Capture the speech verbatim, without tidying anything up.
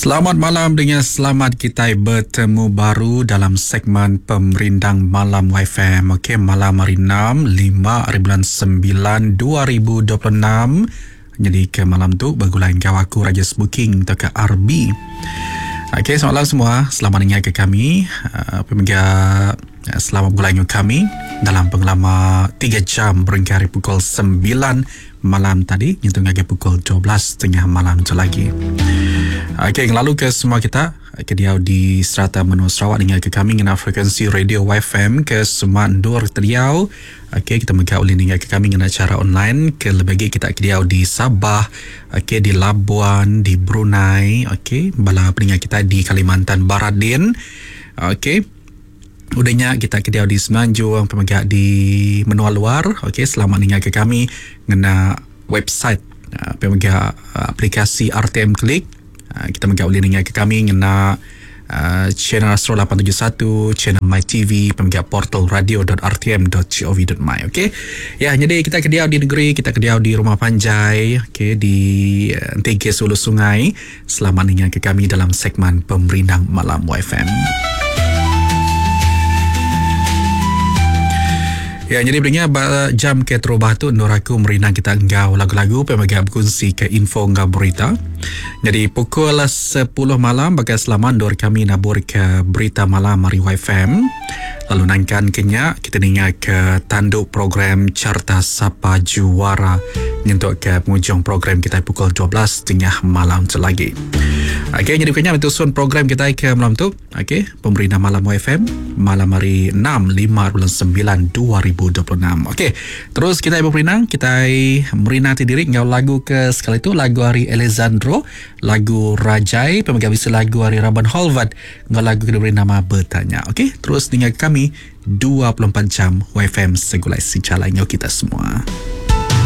Selamat malam dengan selamat kita bertemu baru dalam segmen Pemerindang Malam Y F M. Okey, malam hari enam, lima hari bulan sembilan, dua ribu dua puluh enam. Jadi ke malam tu bergulai kau aku Raja Booking atau ke R B. Okey, selamat malam semua. Selamat dengar ke kami. Uh, Pemirsa, selamat bergulai dengan kami dalam pengalaman tiga jam berhingga pukul sembilan malam tadi. Itu hingga pukul dua belas tiga puluh malam tu lagi. Okey, lalu ke semua kita ke dia di Serata Menua Sarawak dengan ke kami dengan frekuensi radio Y F M ke semua Ndur Teriau. Okey, kita mengau ulin dengan ke kami dengan acara online ke lebih kita ke dia di Sabah, okey, di Labuan, di Brunei, okey, bala peningat kita di Kalimantan Barat din. Okey. Udahnya kita ke dia di Semenanjung, pemegak di Menua Luar. Okey, selamat dengan ke kami dengan website uh, pemegak uh, aplikasi R T M Klik. Uh, kita menggak boleh dengar ke kami kena uh, channel Astro lapan tujuh satu, channel MyTV, pemenggak portal radio dot r t m dot gov dot my. Okey. Ya, jadi kita kediau di negeri, kita kediau di Rumah Panjai, okey, di uh, Tiga Hulu Sungai. Selamat dengar ke kami dalam segmen Pemerindang Malam Y F M. Ya, jadi berinya jam ke terubah tu Nur aku merindang kita enggau lagu-lagu pemagak berkongsi ke info enggau berita. Jadi pukul sepuluh malam bagai selamat Nur kami nabur ke berita malam hari Y F M. Lalu nangkan kenya kita dengar ke tanduk program Carta Sapa Juara untuk ke penghujung program kita pukul dua belas tengah malam tu lagi. Okey, jadi kenya mentusun program kita ke malam tu. Okey, Pemerintah Malam Y F M malam hari enam, lima bulan sembilan, dua ribu dua puluh enam. Okey, terus kita berperinang, kita merinati diri ngau lagu ke sekali tu lagu hari Alessandro, lagu Rajai, pemegang bisa lagu hari Raban Holvad, ngau lagu kedua beri nama Bertanya. Okey, terus dengar kami dua puluh empat jam Y F M segulai si calai ngau kita semua.